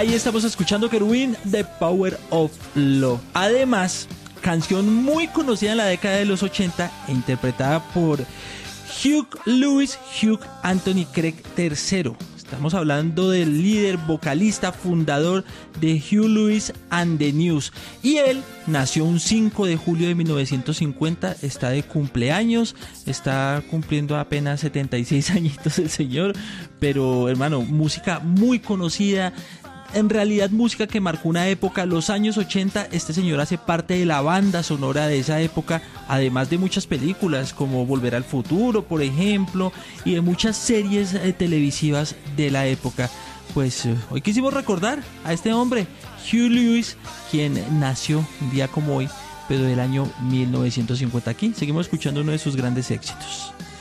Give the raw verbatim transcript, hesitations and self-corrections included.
Ahí estamos escuchando Querubín, The Power of Love. Además, canción muy conocida en la década de los ochenta e interpretada por Hugh Lewis, Hugh Anthony Craig tercero. Estamos hablando del líder, vocalista, fundador de Hugh Lewis and the News. Y él nació un cinco de julio de mil novecientos cincuenta, está de cumpleaños, está cumpliendo apenas setenta y seis añitos el señor. Pero hermano, música muy conocida. En realidad música que marcó una época, los años ochenta. Este señor hace parte de la banda sonora de esa época, además de muchas películas como Volver al Futuro, por ejemplo, y de muchas series eh, televisivas de la época. Pues eh, hoy quisimos recordar a este hombre, Hugh Lewis, quien nació un día como hoy, pero del año mil novecientos cincuenta. Aquí seguimos escuchando uno de sus grandes éxitos.